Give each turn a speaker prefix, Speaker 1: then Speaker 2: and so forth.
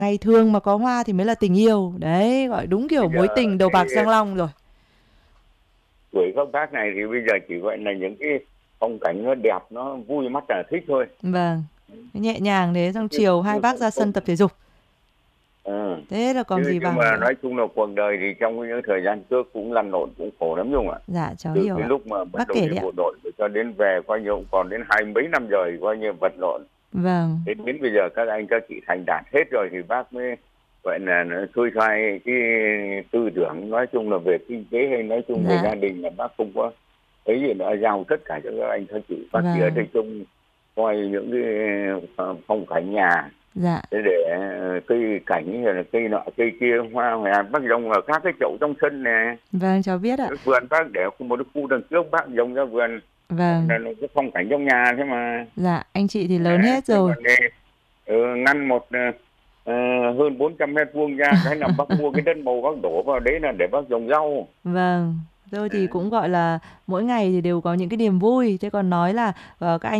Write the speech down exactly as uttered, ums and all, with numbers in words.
Speaker 1: Ngày thường mà có hoa thì mới là tình yêu. Đấy, gọi đúng kiểu
Speaker 2: Bây
Speaker 1: mối
Speaker 2: giờ
Speaker 1: tình đầu
Speaker 2: cái
Speaker 1: bạc răng long rồi.
Speaker 2: tuổi các bác này thì bây giờ chỉ gọi là những cái phong cảnh nó đẹp, nó vui mắt là thích thôi.
Speaker 1: Vâng, nhẹ nhàng thế, xong
Speaker 2: chứ,
Speaker 1: chiều hai
Speaker 2: chứ
Speaker 1: bác
Speaker 2: không
Speaker 1: ra sân
Speaker 2: không
Speaker 1: tập thể dục.
Speaker 2: ờ.
Speaker 1: Thế là còn
Speaker 2: chứ
Speaker 1: gì
Speaker 2: nhưng
Speaker 1: bằng
Speaker 2: mà
Speaker 1: nữa.
Speaker 2: nói chung là cuộc đời thì trong những thời gian trước cũng lăn lộn, cũng khổ lắm Dung ạ.
Speaker 1: Dạ, cháu
Speaker 2: Từ
Speaker 1: hiểu
Speaker 2: cái
Speaker 1: ạ.
Speaker 2: lúc mà bắt
Speaker 1: Bác
Speaker 2: đầu
Speaker 1: kể
Speaker 2: đi
Speaker 1: đi ạ.
Speaker 2: bộ đội cho đến về coi như cũng còn đến hai mấy năm rồi, coi như vật lộn.
Speaker 1: Vâng,
Speaker 2: Đến đến bây giờ các anh các chị thành đạt hết rồi thì bác mới gọi là nó xuôi xoay cái tư tưởng, nói chung là về kinh tế hay nói chung về
Speaker 1: dạ,
Speaker 2: gia đình là bác không có ấy gì nữa, giao tất cả cho các anh các chị. Bác chỉ ở
Speaker 1: vâng,
Speaker 2: đây trông coi những cái phong cảnh nhà,
Speaker 1: dạ,
Speaker 2: để, để cây cảnh rồi là cây nọ cây kia, hoa hòa bác trồng ở các cái chậu trong sân nè.
Speaker 1: vâng, cháu biết ạ.
Speaker 2: Cái vườn bác để một cái khu đằng trước bác trồng ra vườn,
Speaker 1: Vâng,
Speaker 2: là nó cái phong cảnh trong nhà thế mà.
Speaker 1: dạ, anh chị thì lớn
Speaker 2: Đấy,
Speaker 1: hết
Speaker 2: thế
Speaker 1: rồi.
Speaker 2: còn để ừ, ngăn một ờ, hơn bốn trăm mét vuông ra, cái nào bác mua cái đất màu bác đổ vào đấy là để bác trồng rau.
Speaker 1: Vâng, tôi thì
Speaker 2: Đấy.
Speaker 1: cũng gọi là mỗi ngày thì đều có những cái niềm vui. Thế còn nói là ờ, các anh